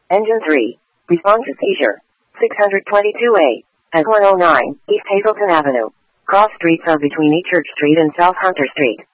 Engine 3. Respond to seizure. 622A. At 109 East Hazleton Avenue. Cross streets are between E Church Street and South Hunter Street.